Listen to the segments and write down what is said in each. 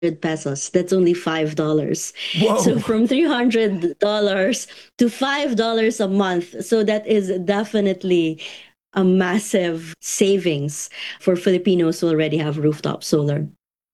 pesos. That's only $5. So Whoa. from $300 to $5 a month. So that is definitely a massive savings for Filipinos who already have rooftop solar.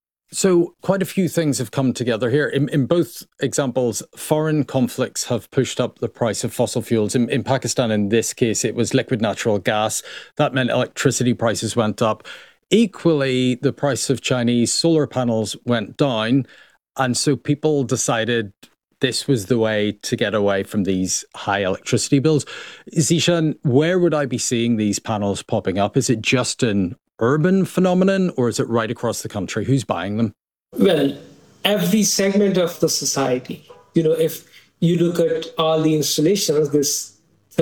So quite a few things have come together here. In both examples, foreign conflicts have pushed up the price of fossil fuels. In Pakistan, in this case, it was liquid natural gas. That meant electricity prices went up. Equally, the price of Chinese solar panels went down. And so people decided this was the way to get away from these high electricity bills. Zeeshan, where would I be seeing these panels popping up? Is it just in urban phenomenon, or is it right across the country? Who's buying them? Well, every segment of the society. If you look at all the installations, this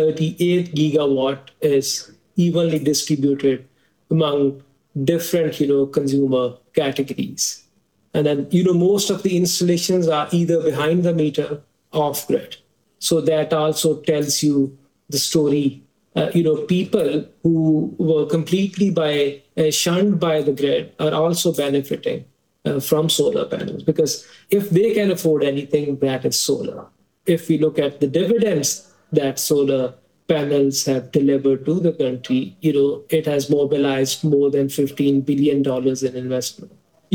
38 gigawatt is evenly distributed among different, consumer categories. And then, most of the installations are either behind the meter, off grid. So that also tells you the story. People who were completely shunned by the grid are also benefiting from solar panels, because if they can afford anything, that is solar. If we look at the dividends that solar panels have delivered to the country, it has mobilized more than $15 billion in investment.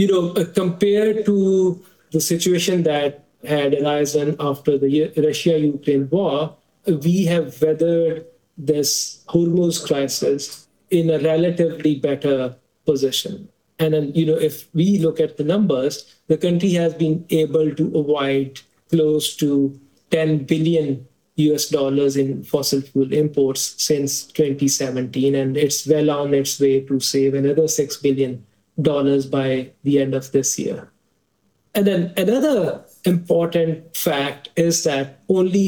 Compared to the situation that had arisen after the Russia-Ukraine war, we have weathered this Hormuz crisis in a relatively better position. And then, if we look at the numbers, the country has been able to avoid close to 10 billion US dollars in fossil fuel imports since 2017, and it's well on its way to save another $6 billion by the end of this year. And then another important fact is that only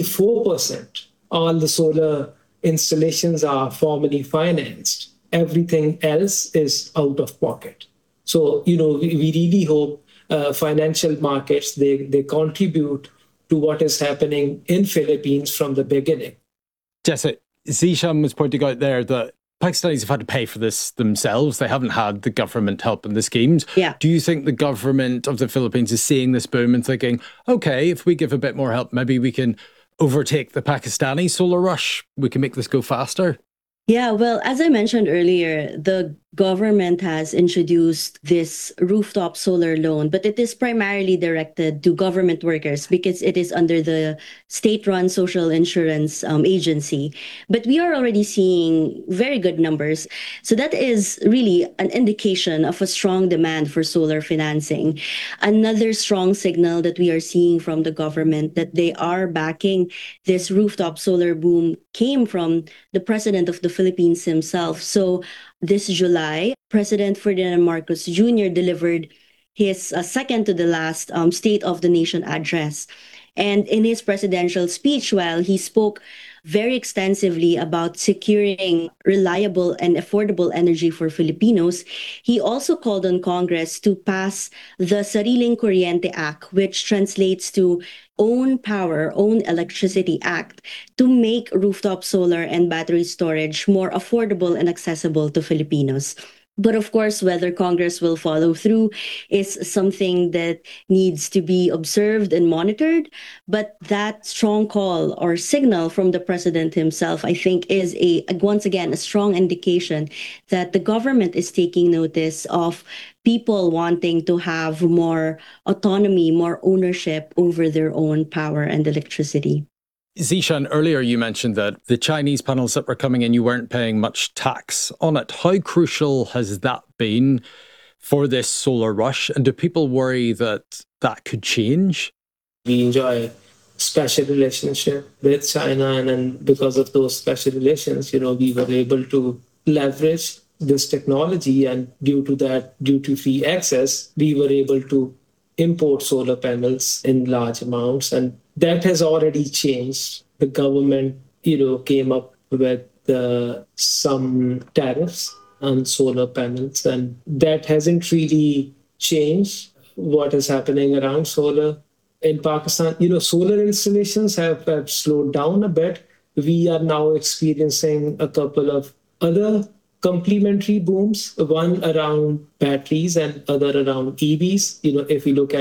4% all the solar installations are formally financed. Everything else is out of pocket. So, we really hope financial markets, they contribute to what is happening in Philippines from the beginning. Jessica, Zeeshan was pointing out there that Pakistanis have had to pay for this themselves. They haven't had the government helping the schemes. Yeah. Do you think the government of the Philippines is seeing this boom and thinking, okay, if we give a bit more help, maybe we can overtake the Pakistani solar rush? We can make this go faster? Yeah, well, as I mentioned earlier, the government has introduced this rooftop solar loan, but it is primarily directed to government workers because it is under the state-run social insurance agency. But we are already seeing very good numbers. So that is really an indication of a strong demand for solar financing. Another strong signal that we are seeing from the government that they are backing this rooftop solar boom came from the president of the Philippines himself. So this July, President Ferdinand Marcos Jr. delivered his second to the last State of the Nation address. And in his presidential speech, while he spoke very extensively about securing reliable and affordable energy for Filipinos, he also called on Congress to pass the Sariling Kuryente Act, which translates to Own Power, Own Electricity Act, to make rooftop solar and battery storage more affordable and accessible to Filipinos. But of course, whether Congress will follow through is something that needs to be observed and monitored. But that strong call or signal from the president himself, I think, is once again, a strong indication that the government is taking notice of people wanting to have more autonomy, more ownership over their own power and electricity. Zeeshan, earlier you mentioned that the Chinese panels that were coming in, you weren't paying much tax on it. How crucial has that been for this solar rush? And do people worry that that could change? We enjoy special relationship with China, and then because of those special relations, we were able to leverage this technology, and due to that duty-free access, we were able to import solar panels in large amounts, and that has already changed. The government, came up with some tariffs on solar panels, and that hasn't really changed what is happening around solar in Pakistan. Solar installations have slowed down a bit. We are now experiencing a couple of other complementary booms, one around batteries and other around EVs. If we look